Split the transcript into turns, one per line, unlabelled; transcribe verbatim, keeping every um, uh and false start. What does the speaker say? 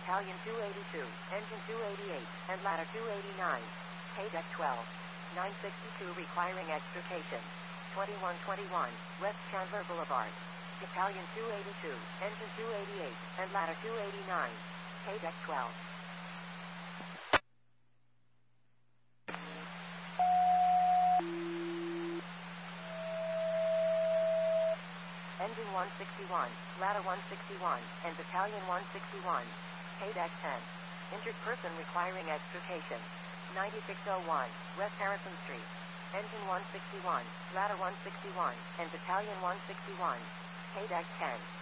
Battalion two eighty-two, Engine two eighty-eight, and Ladder two eighty-nine. K-Deck twelve. nine sixty-two requiring extrication. twenty-one twenty-one, West Chandler Boulevard. Battalion two eighty-two, Engine two eighty-eight, and Ladder two eighty-nine. K-Deck twelve. Engine one sixty-one, Ladder one sixty-one, and Battalion one sixty-one. K-Deck ten. Injured person requiring extrication. ninety-six oh one, West Harrison Street. Engine one sixty-one, Ladder one sixty-one, and Battalion one sixty-one. K-Deck ten.